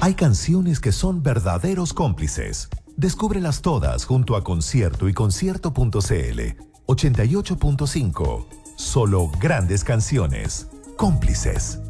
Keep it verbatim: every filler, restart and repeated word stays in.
Hay canciones que son verdaderos cómplices. Descúbrelas todas junto a Concierto y Concierto punto cl. ochenta y ocho punto cinco. Solo grandes canciones. Cómplices.